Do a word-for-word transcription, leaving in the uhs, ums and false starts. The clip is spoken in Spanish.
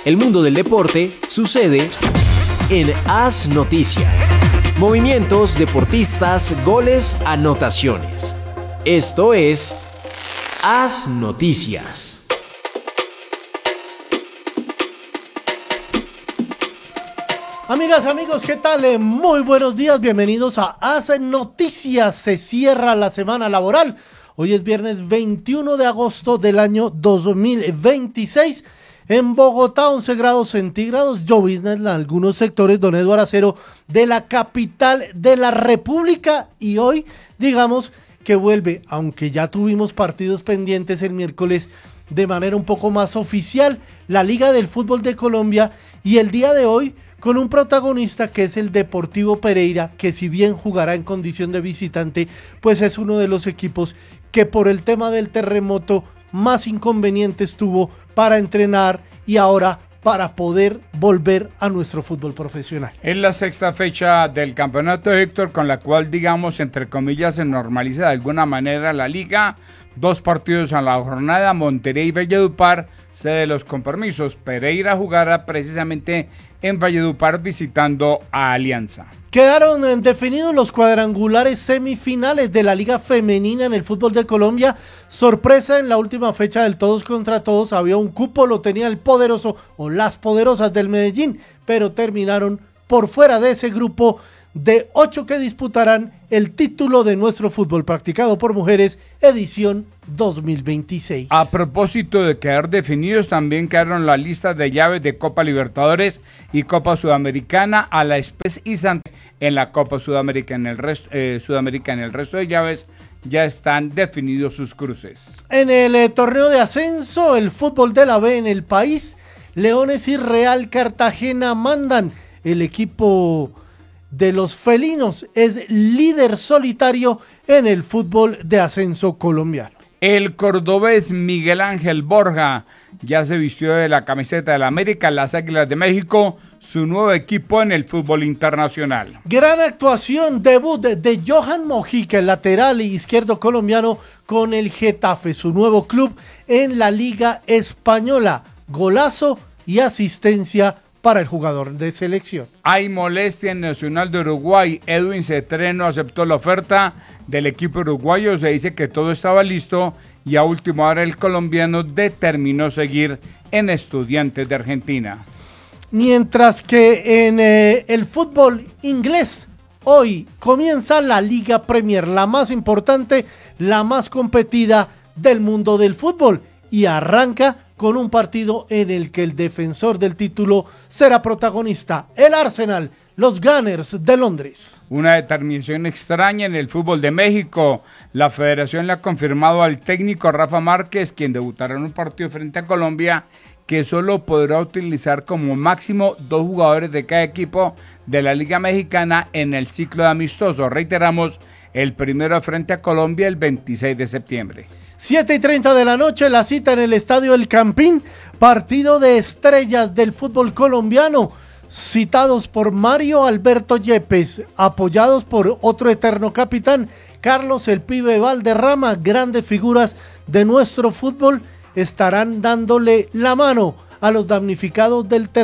El mundo del deporte sucede en AS Noticias. Movimientos, deportistas, goles, anotaciones. Esto es AS Noticias. Amigas, amigos, ¿qué tal? Muy buenos días, bienvenidos a AS Noticias. Se cierra la semana laboral. Hoy es viernes veintiuno de agosto del año dos mil veintiséis. En Bogotá, once grados centígrados, llovizna en algunos sectores, don Eduardo Acero, de la capital de la República. Y hoy, digamos que vuelve, aunque ya tuvimos partidos pendientes el miércoles, de manera un poco más oficial, la Liga del Fútbol de Colombia, y el día de hoy con un protagonista que es el Deportivo Pereira, que si bien jugará en condición de visitante, pues es uno de los equipos que por el tema del terremoto más inconvenientes tuvo para entrenar y ahora para poder volver a nuestro fútbol profesional. Es la sexta fecha del campeonato, Héctor, con la cual, digamos, entre comillas, se normaliza de alguna manera la liga. Dos partidos a la jornada, Monterrey y Valledupar cede los compromisos. Pereira jugará precisamente en Valledupar visitando a Alianza. Quedaron definidos los cuadrangulares semifinales de la Liga Femenina en el fútbol de Colombia. Sorpresa en la última fecha del todos contra todos. Había un cupo, lo tenía el poderoso o las poderosas del Medellín, pero terminaron por fuera de ese grupo de ocho que disputarán el título de nuestro fútbol practicado por mujeres, edición dos mil veintiséis. A propósito de quedar definidos, también quedaron las listas de llaves de Copa Libertadores y Copa Sudamericana a la especie y en la Copa Sudamericana. En el resto, eh, Sudamericana, el resto de llaves ya están definidos sus cruces. En el eh, torneo de ascenso, el fútbol de la B en el país, Leones y Real Cartagena mandan. El equipo de los felinos es líder solitario en el fútbol de ascenso colombiano. El cordobés Miguel Ángel Borja ya se vistió de la camiseta de la América, las Águilas de México, su nuevo equipo en el fútbol internacional. Gran actuación, debut de, de Johan Mojica, el lateral izquierdo colombiano con el Getafe, su nuevo club en la Liga Española. Golazo y asistencia para el jugador de selección. Hay molestia en Nacional de Uruguay. Edwin Cetreno aceptó la oferta del equipo uruguayo. Se dice que todo estaba listo y a última hora el colombiano determinó seguir en Estudiantes de Argentina. Mientras que en eh, el fútbol inglés, hoy comienza la Liga Premier, la más importante, la más competida del mundo del fútbol, y arranca con un partido en el que el defensor del título será protagonista, el Arsenal, los Gunners de Londres. Una determinación extraña en el fútbol de México. La federación le ha confirmado al técnico Rafa Márquez, quien debutará en un partido frente a Colombia, que solo podrá utilizar como máximo dos jugadores de cada equipo de la Liga Mexicana en el ciclo de amistosos. Reiteramos, el primero frente a Colombia el veintiséis de septiembre. siete y treinta de la noche, la cita en el Estadio El Campín, partido de estrellas del fútbol colombiano, citados por Mario Alberto Yepes, apoyados por otro eterno capitán, Carlos el Pibe Valderrama. Grandes figuras de nuestro fútbol estarán dándole la mano a los damnificados del terremoto